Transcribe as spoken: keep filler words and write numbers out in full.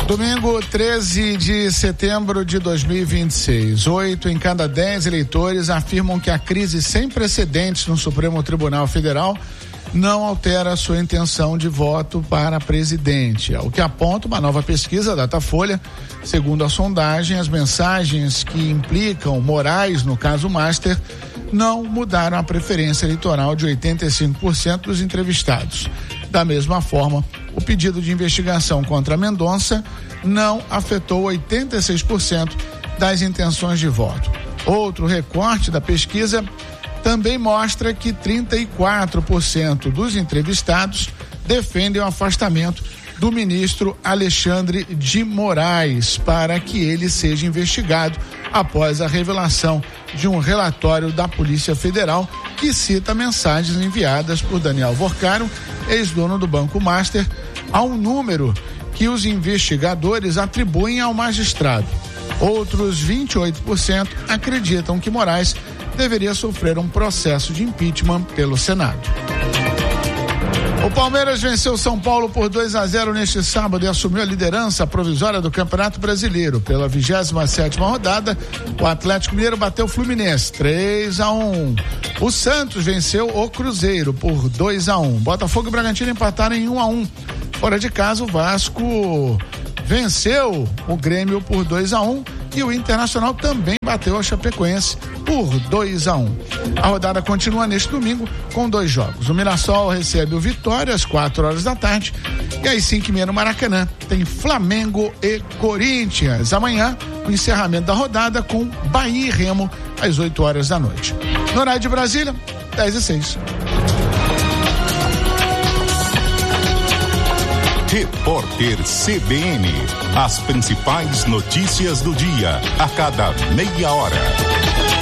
Domingo, treze de setembro de dois mil e vinte e seis. Oito em cada dez eleitores afirmam que a crise sem precedentes no Supremo Tribunal Federal não altera a sua intenção de voto para presidente. É o que aponta uma nova pesquisa da Datafolha. Segundo a sondagem, as mensagens que implicam Moraes no caso Master não mudaram a preferência eleitoral de oitenta e cinco por cento dos entrevistados. Da mesma forma, o pedido de investigação contra Mendonça não afetou oitenta e seis por cento das intenções de voto. Outro recorte da pesquisa também mostra que trinta e quatro por cento dos entrevistados defendem o afastamento do ministro Alexandre de Moraes para que ele seja investigado após a revelação de um relatório da Polícia Federal que cita mensagens enviadas por Daniel Vorcaro, ex-dono do Banco Master, a um número que os investigadores atribuem ao magistrado. Outros vinte e oito por cento acreditam que Moraes deveria sofrer um processo de impeachment pelo Senado. O Palmeiras venceu São Paulo por dois a zero neste sábado e assumiu a liderança provisória do Campeonato Brasileiro. Pela vigésima sétima rodada, o Atlético Mineiro bateu o Fluminense três a um. O Santos venceu o Cruzeiro por dois a um. Botafogo e Bragantino empataram em um a um. Fora de casa, o Vasco venceu o Grêmio por dois a um e o Internacional também bateu a Chapecoense por dois a um. A rodada continua neste domingo com dois jogos. O Mirassol recebe o Vitória às quatro horas da tarde e às cinco e meia no Maracanã tem Flamengo e Corinthians. Amanhã, o encerramento da rodada com Bahia e Remo às oito horas da noite. No horário de Brasília, dez e seis. Repórter C B N. As principais notícias do dia, a cada meia hora.